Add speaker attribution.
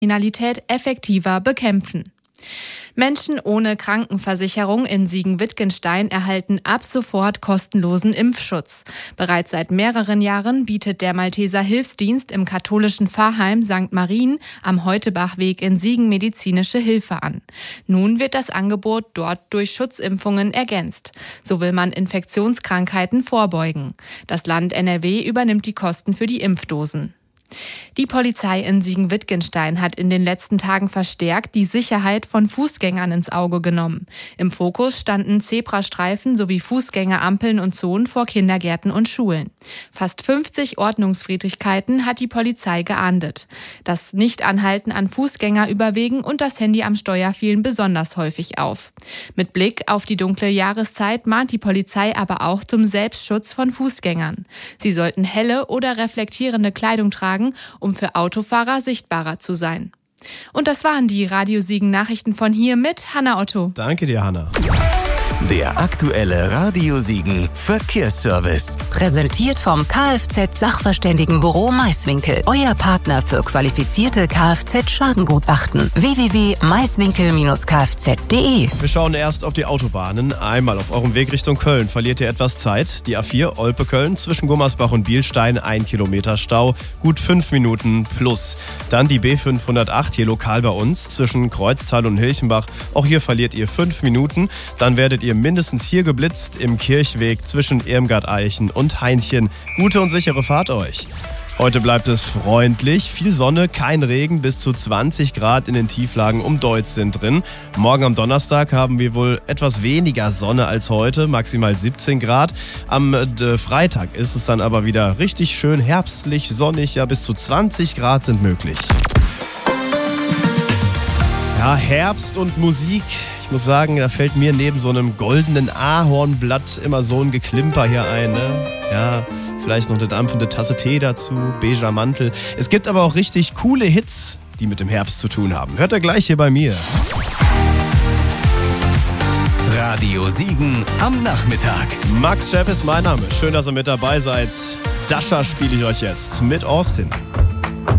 Speaker 1: Kriminalität effektiver bekämpfen. Menschen ohne Krankenversicherung in Siegen-Wittgenstein erhalten ab sofort kostenlosen Impfschutz. Bereits seit mehreren Jahren bietet der Malteser Hilfsdienst im katholischen Pfarrheim St. Marien am Heutebachweg in Siegen medizinische Hilfe an. Nun wird das Angebot dort durch Schutzimpfungen ergänzt. So will man Infektionskrankheiten vorbeugen. Das Land NRW übernimmt die Kosten für die Impfdosen. Die Polizei in Siegen-Wittgenstein hat in den letzten Tagen verstärkt die Sicherheit von Fußgängern ins Auge genommen. Im Fokus standen Zebrastreifen sowie Fußgängerampeln und Zonen vor Kindergärten und Schulen. Fast 50 Ordnungswidrigkeiten hat die Polizei geahndet. Das Nichtanhalten an Fußgängerüberwegen und das Handy am Steuer fielen besonders häufig auf. Mit Blick auf die dunkle Jahreszeit mahnt die Polizei aber auch zum Selbstschutz von Fußgängern. Sie sollten helle oder reflektierende Kleidung tragen, um für Autofahrer sichtbarer zu sein. Und das waren die Radio Siegen Nachrichten von hier mit Hanna Otto.
Speaker 2: Danke dir, Hanna.
Speaker 3: Der aktuelle Radio Siegen Verkehrsservice.
Speaker 4: Präsentiert vom Kfz-Sachverständigenbüro Maiswinkel. Euer Partner für qualifizierte Kfz-Schadengutachten. www.maiswinkel-kfz.de.
Speaker 2: Wir schauen erst auf die Autobahnen. Einmal auf eurem Weg Richtung Köln verliert ihr etwas Zeit. Die A4 Olpe-Köln zwischen Gummersbach und Bielstein 1 Kilometer Stau, gut 5 Minuten plus. Dann die B508 hier lokal bei uns zwischen Kreuztal und Hilchenbach. Auch hier verliert ihr 5 Minuten. Dann werdet ihr mindestens hier geblitzt im Kirchweg zwischen Irmgard-Eichen und Heinchen. Gute und sichere Fahrt euch. Heute bleibt es freundlich, viel Sonne, kein Regen, bis zu 20 Grad in den Tieflagen um Deutz sind drin. Morgen am Donnerstag haben wir wohl etwas weniger Sonne als heute, maximal 17 Grad. Am Freitag ist es dann aber wieder richtig schön herbstlich, sonnig, ja bis zu 20 Grad sind möglich. Ja, Herbst und Musik. Ich muss sagen, da fällt mir neben so einem goldenen Ahornblatt immer so ein Geklimper hier ein. Ne? Ja, vielleicht noch eine dampfende Tasse Tee dazu, beiger Mantel. Es gibt aber auch richtig coole Hits, die mit dem Herbst zu tun haben. Hört ihr gleich hier bei mir.
Speaker 3: Radio Siegen am Nachmittag.
Speaker 2: Max Schepp ist mein Name. Schön, dass ihr mit dabei seid. Dasha spiele ich euch jetzt mit Austin.